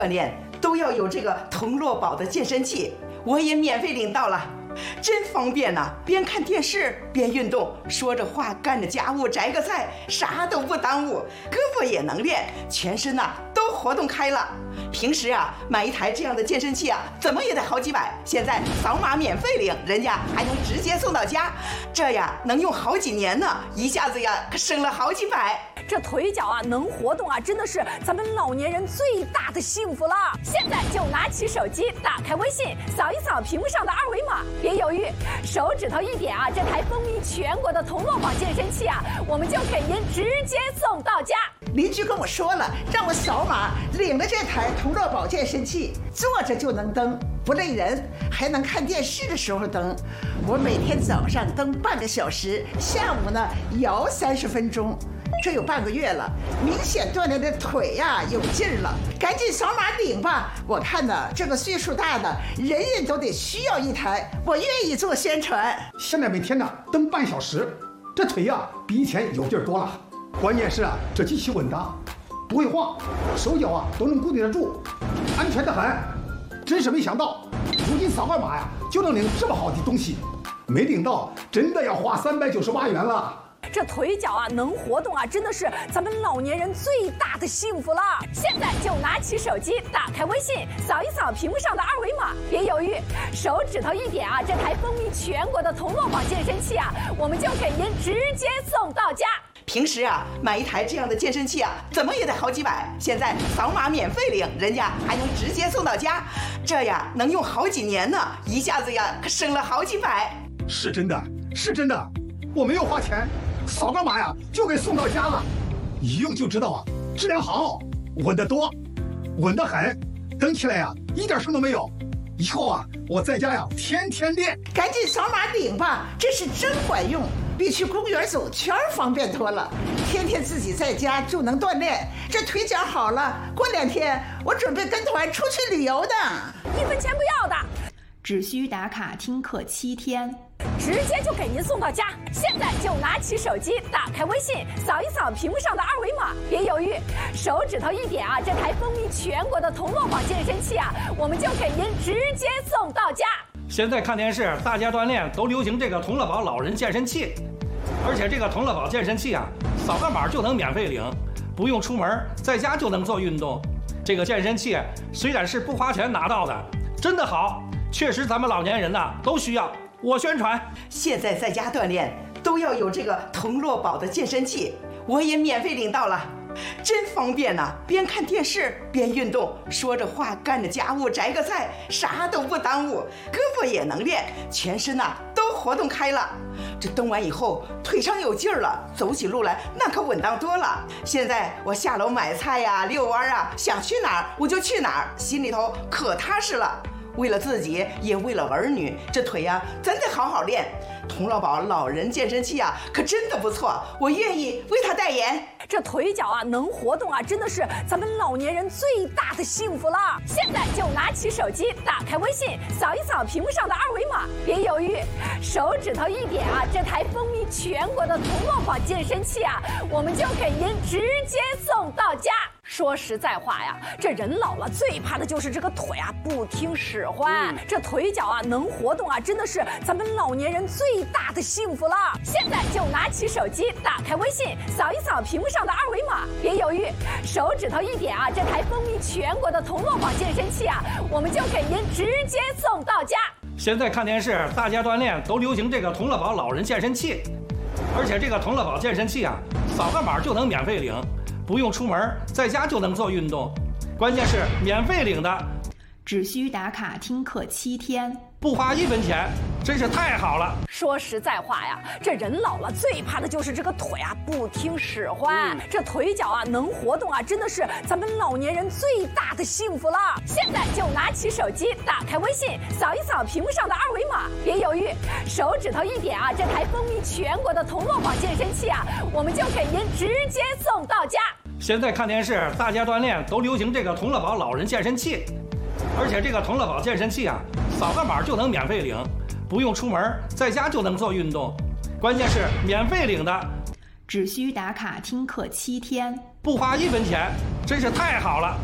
锻炼都要有这个童乐宝的健身器，我也免费领到了，真方便呐！边看电视边运动，说着话干着家务，摘个菜，啥都不耽误，胳膊也能练，全身呐都活动开了。平时啊买一台这样的健身器啊，怎么也得好几百，现在扫码免费领，人家还能直接送到家，这呀能用好几年呢，一下子呀可省了好几百。 这腿脚啊能活动啊，真的是咱们老年人最大的幸福了。现在就拿起手机，打开微信，扫一扫屏幕上的二维码，别犹豫，手指头一点啊，这台风靡全国的童乐宝健身器啊，我们就给您直接送到家。 邻居跟我说了，让我扫码领了这台童乐宝健身器，坐着就能蹬，不累人，还能看电视的时候蹬。我每天早上蹬半个小时，下午呢摇30分钟。这有半个月了，明显锻炼的腿呀有劲儿了，赶紧扫码领吧！我看呢，这个岁数大的人人都得需要一台，我愿意做宣传。 现在每天呢蹬半小时，这腿呀比以前有劲儿多了。关键是啊，这机器稳当，不会晃，手脚啊都能固定得住，安全得很。真是没想到，如今扫个码呀就能领这么好的东西，没领到真的要花398元了。 这腿脚啊能活动啊，真的是咱们老年人最大的幸福了。现在就拿起手机，打开微信，扫一扫屏幕上的二维码，别犹豫，手指头一点啊，这台风靡全国的童乐宝健身器啊，我们就给您直接送到家。 平时啊买一台这样的健身器啊，怎么也得好几百，现在扫码免费领，人家还能直接送到家，这呀能用好几年呢，一下子呀可省了好几百。 是真的，是真的，我没有花钱，扫个码呀就给送到家了，一用就知道啊，质量好，稳得多，稳得很，蹬起来呀一点声都没有。以后啊我在家呀天天练。 赶紧扫码领吧，这是真管用，比去公园走圈方便多了。天天自己在家就能锻炼，这腿脚好了，过2天我准备跟团出去旅游的 ，1分钱不要的， 只需打卡听课7天。 直接就给您送到家。现在就拿起手机，打开微信，扫一扫屏幕上的二维码，别犹豫，手指头一点啊，这台风靡全国的童乐宝健身器啊，我们就给您直接送到家。 现在看电视，大家锻炼都流行这个童乐宝老人健身器，而且这个童乐宝健身器啊，扫个码就能免费领，不用出门，在家就能做运动。这个健身器虽然是不花钱拿到的，真的好，确实咱们老年人呐都需要。我宣传， 现在在家锻炼都要有这个童乐宝的健身器，我也免费领到了，真方便呐！边看电视边运动，说着话干着家务，摘个菜，啥都不耽误，胳膊也能练，全身呐都活动开了。这蹬完以后腿上有劲儿了，走起路来那可稳当多了。现在我下楼买菜呀、遛弯啊，想去哪儿我就去哪儿，心里头可踏实了。为了自己，也为了儿女，这腿呀，咱得好好练。童乐宝老人健身器啊，可真的不错，我愿意为他代言。 这腿脚啊能活动啊，真的是咱们老年人最大的幸福了。现在就拿起手机，打开微信，扫一扫屏幕上的二维码，别犹豫，手指头一点啊，这台风靡全国的童乐宝健身器啊，我们就给您直接送到家。说实在话呀，这人老了最怕的就是这个腿啊不听使唤。这腿脚啊能活动啊，真的是咱们老年人最大的幸福了。现在就拿起手机，打开微信，扫一扫屏幕上的二维码，别犹豫，手指头一点啊，这台风靡全国的童乐宝健身器啊，我们就给您直接送到家。 现在看电视，大家锻炼都流行这个童乐宝老人健身器，而且这个童乐宝健身器啊，扫个码就能免费领，不用出门，在家就能做运动，关键是免费领的， 只需打卡听课7天， 不花1分钱，真是太好了。 说实在话呀，这人老了最怕的就是这个腿啊不听使唤。这腿脚啊能活动啊，真的是咱们老年人最大的幸福了。现在就拿起手机，打开微信，扫一扫屏幕上的二维码，别犹豫，手指头一点啊，这台风靡全国的童乐宝健身器啊，我们就给您直接送到家。 现在看电视，大家锻炼都流行这个童乐宝老人健身器，而且这个童乐宝健身器啊，扫个码就能免费领，不用出门，在家就能做运动，关键是免费领的， 只需打卡听课7天， 不花1分钱，真是太好了。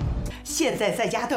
现在在家锻